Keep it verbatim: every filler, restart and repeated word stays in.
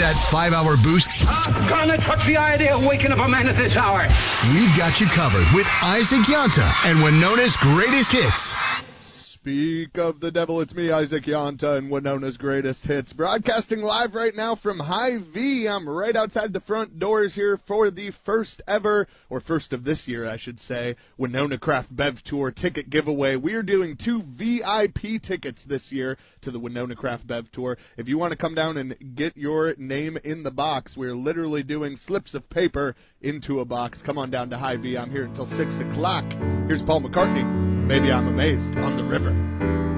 that five-hour boost? Gonna touch the idea of waking up a man at this hour. We've got you covered with Isaac Yanta and Winona's greatest hits. Speak of the devil, it's me, Isaac Yanta, and Winona's greatest hits. Broadcasting live right now from Hy-Vee. I'm right outside the front doors here for the first ever, or first of this year, I should say, Winona Craft Bev Tour ticket giveaway. We are doing two V I P tickets this year to the Winona Craft Bev Tour. If you want to come down and get your name in the box, we're literally doing slips of paper into a box. Come on down to Hy-Vee. I'm here until six o'clock. Here's Paul McCartney. Maybe I'm amazed on the river.